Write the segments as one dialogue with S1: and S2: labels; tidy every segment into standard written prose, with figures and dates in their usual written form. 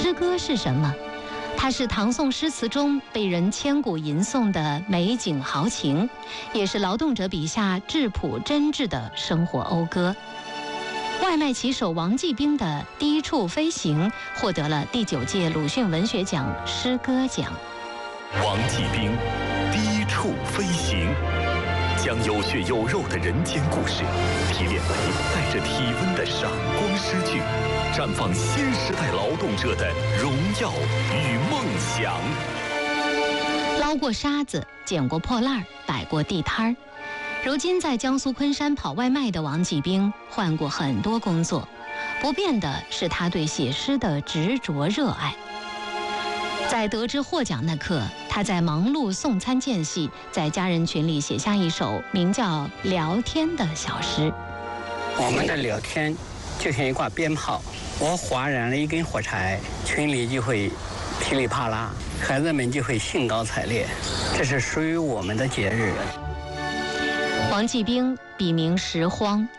S1: 诗歌是什么？它是唐宋诗词中被人千古吟诵的美景豪情，也是劳动者笔下质朴真挚的生活讴歌。外卖骑手王继兵的《低处飞行》获得了第9届鲁迅文学奖诗歌奖。
S2: 王继兵《低处飞行》，将有血有肉的人间故事提炼为带着体温的闪光诗句，绽放新时代劳动者的荣耀与梦想。
S1: 捞过沙子，捡过破烂，摆过地摊儿。如今在江苏昆山跑外卖的王继兵换过很多工作，不变的是他对写诗的执着热爱。在得知获奖那刻，他在忙碌送餐间隙，在家人群里写下一首名叫《聊天》的小诗。
S3: 我们的聊天就像一挂鞭炮，我划燃了一根火柴，群里就会噼里啪啦，孩子们就会兴高采烈，这是属于我们的节日。
S1: 王继兵笔名石荒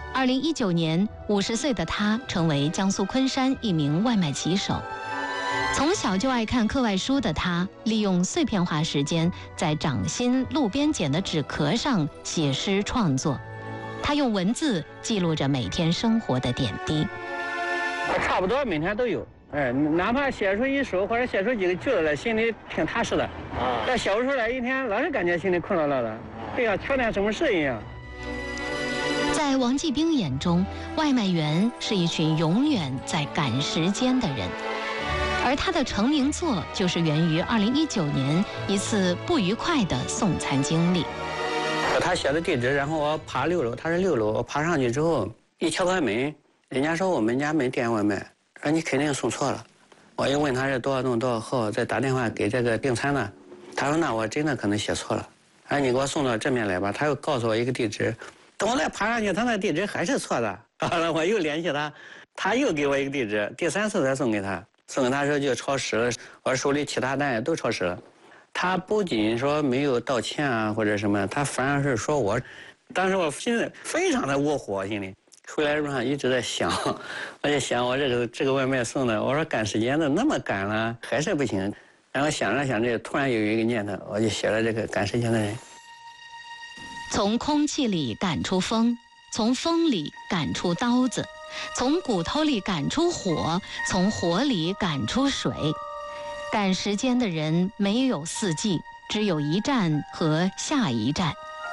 S1: ，2019年50岁的他成为江苏昆山一名外卖骑手。从小就爱看课外书的他，利用碎片化时间在掌心路边捡的纸壳上写诗创作。他用文字记录着每天生活的点滴。
S3: 我差不多每天都有，哪怕写出一首或者写出几个句子来，心里挺踏实的。但写不出来，一天老是感觉心里困落落的，对呀，缺点什么事一样。
S1: 在王继兵眼中，外卖员是一群永远在赶时间的人。而他的成名作就是源于2019年一次不愉快的送餐经历。
S3: 他写的地址，然后我爬6楼，他是6楼，我爬上去之后一敲开门，人家说我们家没点外卖，说你肯定送错了。我又问他是多少栋多少号，再打电话给这个订餐的，他说那我真的可能写错了，你给我送到这边来吧。他又告诉我一个地址，等我再爬上去，他那地址还是错的。好了，我又联系他，他又给我一个地址，第3次才送给他。送给他时候就超时了，我手里其他单也都超时了。他不仅说没有道歉啊或者什么，他反而是说我，当时我心里非常的窝火，心里回来路上一直在想，我就想我这个外卖送的，我说赶时间的那么赶了还是不行，然后想着想着突然有一个念头，我就写了这个赶时间的人。
S1: 从空气里赶出风，从风里赶出刀子，从骨头里赶出火，从火里赶出水。赶时间的人没有四季，只有一站和下一站。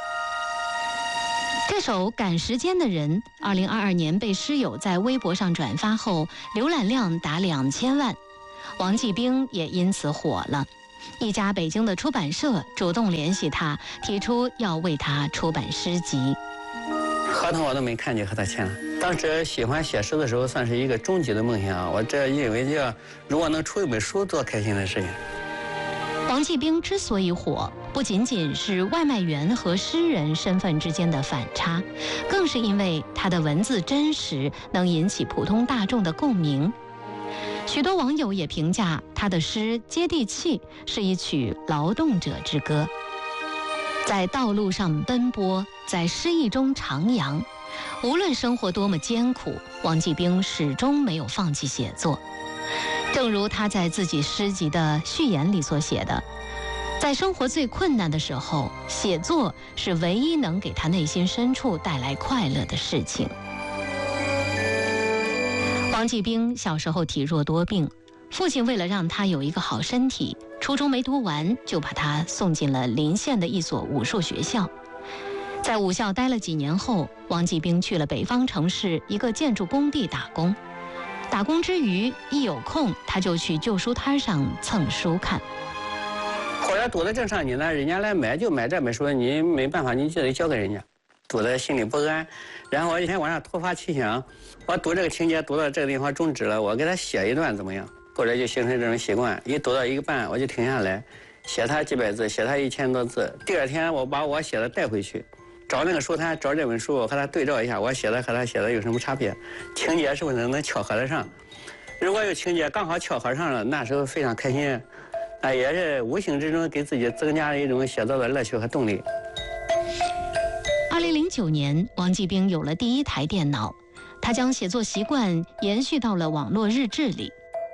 S1: 这首《赶时间的人》2022年被诗友在微博上转发后，浏览量达2000万，王继兵也因此火了。一家北京的出版社主动联系他，提出要为他出版诗集。
S3: 合同我都没看就和他签了。当时喜欢写诗的时候，算是一个终极的梦想。我这认为如果能出一本书，多开心的事情。
S1: 王继兵之所以火，不仅仅是外卖员和诗人身份之间的反差，更是因为他的文字真实，能引起普通大众的共鸣。许多网友也评价他的诗接地气，是一曲劳动者之歌。在道路上奔波，在诗意中徜徉，无论生活多么艰苦，王继兵始终没有放弃写作。正如他在自己诗集的序言里所写的，在生活最困难的时候，写作是唯一能给他内心深处带来快乐的事情。王继兵小时候体弱多病，父亲为了让他有一个好身体，初中没读完就把他送进了邻县的一所武术学校。在武校待了几年后，王继兵去了北方城市一个建筑工地打工。打工之余，一有空他就去旧书摊上蹭书看。
S3: 后来读的正上瘾呢，人家来买就买这本书，你没办法，你就得交给人家，读的心里不安。然后我一天晚上突发奇想，我读这个情节读到这个地方终止了，我给他写一段怎么样？后来就形成这种习惯，一读到一个半我就停下来，写他几百字，写他1000多字。第二天我把我写的带回去，找那个书摊，找这本书，我和他对照一下，我写的和他写的有什么差别，情节是不是能巧合得上？如果有情节刚好巧合上了，那时候非常开心，也是无形之中给自己增加了一种写作的乐趣和动力。
S1: 2009年，王继兵有了第一台电脑，他将写作习惯延续到了网络日志里。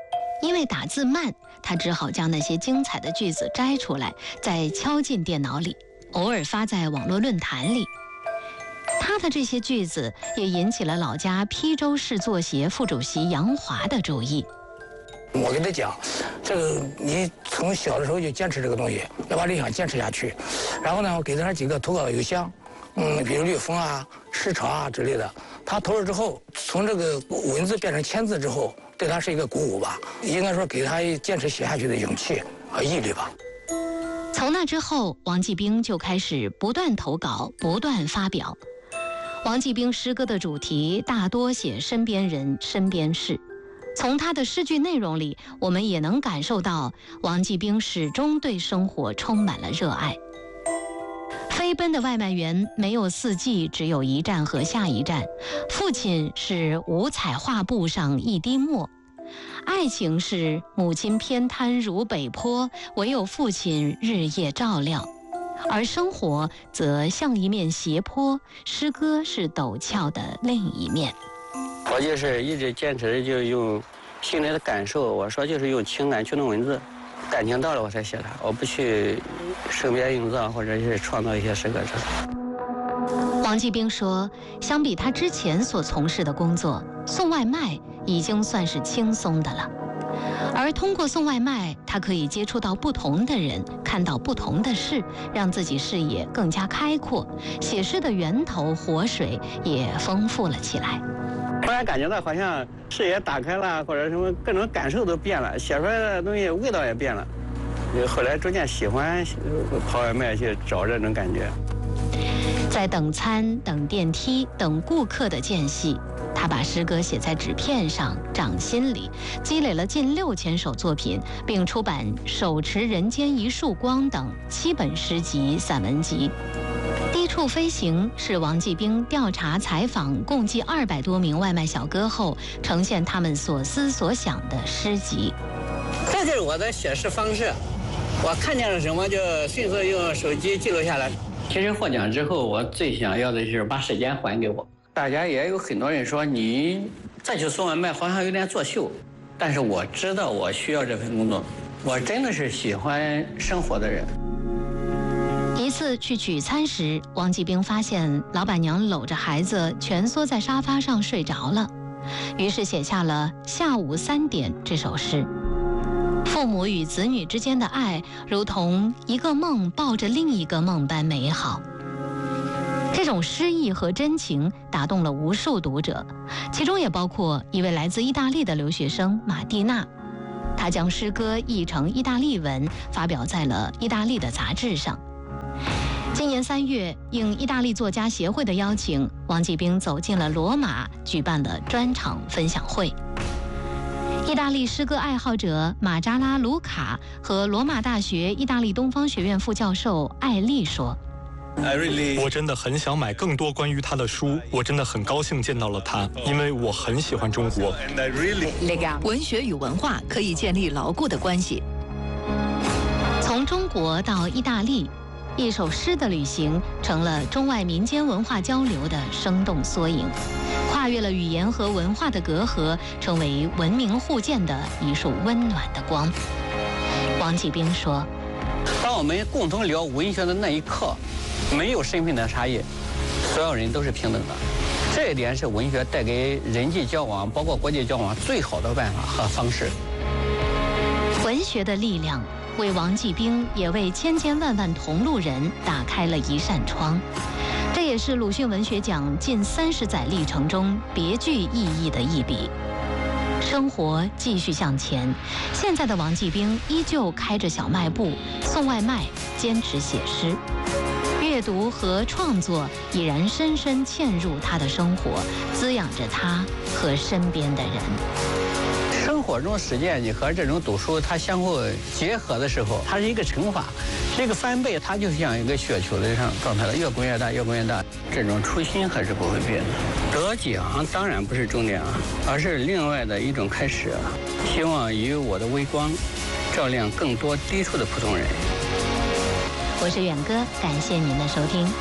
S1: 因为打字慢，他只好将那些精彩的句子摘出来，再敲进电脑里，偶尔发在网络论坛里。他的这些句子也引起了老家邳州市作协副主席杨华的注意。
S4: 我跟他讲，这个你从小的时候就坚持这个东西，要把理想坚持下去。然后呢，我给他几个投稿邮箱，比如绿风啊、市场啊之类的。他投了之后，从这个文字变成签字之后，对他是一个鼓舞吧，应该说给他坚持写下去的勇气和毅力吧。
S1: 从那之后，王继兵就开始不断投稿，不断发表。王继兵诗歌的主题大多写身边人、身边事。从他的诗句内容里，我们也能感受到王继兵始终对生活充满了热爱。飞奔的外卖员没有四季，只有一站和下一站。父亲是五彩画布上一滴墨，爱情是母亲偏瘫如北坡，唯有父亲日夜照料。而生活则像一面斜坡，诗歌是陡峭的另一面。
S3: 我就是一直坚持，就用心里的感受，我说就是用情感去弄文字，感情到了我才写它，我不去生编硬造或者是创造一些诗歌出来。
S1: 王继兵说，相比他之前所从事的工作，送外卖已经算是轻松的了。而通过送外卖，他可以接触到不同的人，看到不同的事，让自己视野更加开阔，写诗的源头活水也丰富了起来。
S3: 突然感觉到好像视野打开了，或者什么各种感受都变了，写出来的东西味道也变了。后来逐渐喜欢跑外卖去找这种感觉。
S1: 在等餐、等电梯、等顾客的间隙，他把诗歌写在纸片上，掌心里，积累了近6000首作品，并出版《手持人间一束光》等7本诗集、散文集。低处飞行是王继兵调查采访共计200多名外卖小哥后，呈现他们所思所想的诗集。
S3: 这就是我的写诗方式，我看见了什么就迅速用手机记录下来。其实获奖之后，我最想要的就是把时间还给我。大家也有很多人说你再去送外卖好像有点作秀，但是我知道我需要这份工作，我真的是喜欢生活的人。
S1: 一次去取餐时，王继兵发现老板娘搂着孩子蜷缩在沙发上睡着了，于是写下了《下午3点》这首诗。父母与子女之间的爱，如同一个梦抱着另一个梦般美好。这种诗意和真情打动了无数读者，其中也包括一位来自意大利的留学生马蒂娜。他将诗歌译成意大利文，发表在了意大利的杂志上。今年3月，应意大利作家协会的邀请，王继兵走进了罗马，举办了专场分享会。意大利诗歌爱好者马扎拉卢卡和罗马大学意大利东方学院副教授艾丽说，
S5: 我真的很想买更多关于他的书，我真的很高兴见到了他，因为我很喜欢中国。
S6: 文学与文化可以建立牢固的关系。
S1: 从中国到意大利，一首诗的旅行成了中外民间文化交流的生动缩影，跨越了语言和文化的隔阂，成为文明互鉴的一束温暖的光。王继兵说，
S3: 当我们共同聊文学的那一刻，没有身份的差异，所有人都是平等的。这一点是文学带给人际交往，包括国际交往最好的办法和方式。
S1: 文学的力量为王继兵，也为千千万万同路人打开了一扇窗。这也是鲁迅文学奖近30载历程中别具意义的一笔。生活继续向前，现在的王继兵依旧开着小卖部，送外卖，坚持写诗。阅读和创作已然深深嵌入他的生活，滋养着他和身边的人。
S3: 生活中实践你和这种读书它相互结合的时候，它是一个乘法，是一个翻倍，它就像一个雪球的状态了，越滚越大，越滚越大。这种初心还是不会变的。得奖当然不是终点啊，而是另外的一种开始啊。希望以我的微光照亮更多低处的普通人。
S1: 我是远哥，感谢您的收听。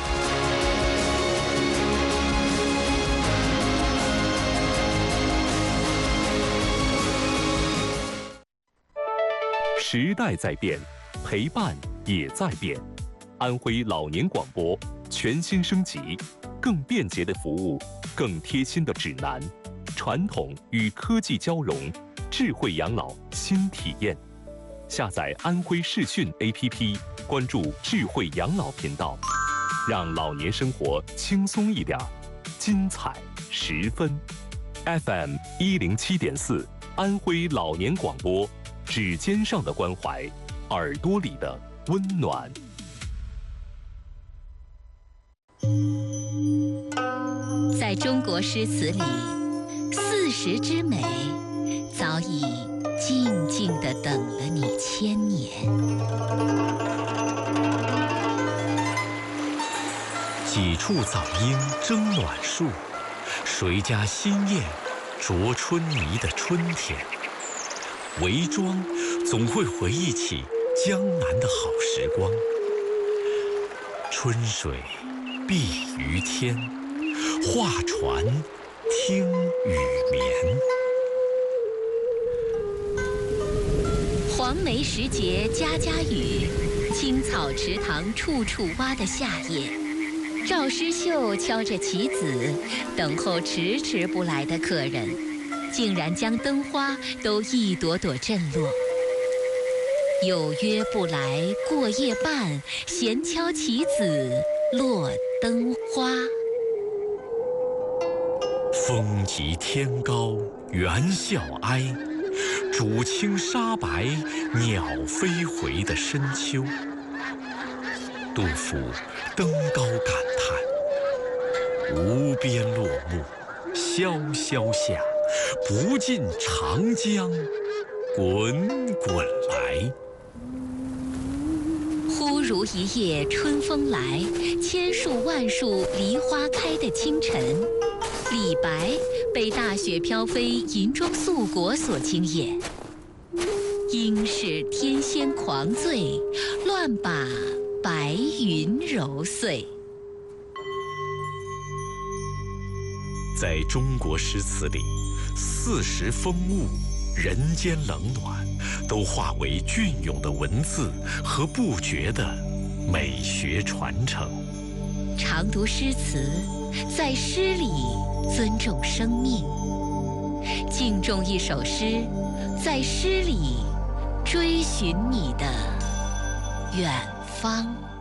S2: 时代在变，陪伴也在变。安徽老年广播全新升级，更便捷的服务，更贴心的指南，传统与科技交融，智慧养老新体验。下载安徽视讯 APP， 关注智慧养老频道，让老年生活轻松一点，精彩十分。FM 107.4，安徽老年广播，指尖上的关怀，耳朵里的温暖。
S1: 在中国诗词里，40之美，早已静静地等了你1000年。
S7: 几处早莺争暖树，谁家新燕啄春泥的春天。韦庄总会回忆起江南的好时光。春水碧于天，画船听雨眠。
S1: 黄梅时节家家雨，青草池塘处处蛙的夏夜，赵诗绣敲着棋子，等候迟迟不来的客人，竟然将灯花都一朵朵震落。有约不来过夜半，闲敲棋子落灯花。
S7: 风急天高猿啸哀，渚清沙白鸟飞回的深秋。杜甫登高感叹：无边落木萧萧下，不尽长江滚滚来。
S1: 忽如一夜春风来，千树万树梨花开的清晨，李白被大雪飘飞银装素裹所惊艳。应是天仙狂醉，乱把白云揉碎。
S7: 在中国诗词里，40风物、人间冷暖，都化为隽永的文字和不绝的美学传承。
S1: 常读诗词，在诗里尊重生命；敬重一首诗，在诗里追寻你的远方。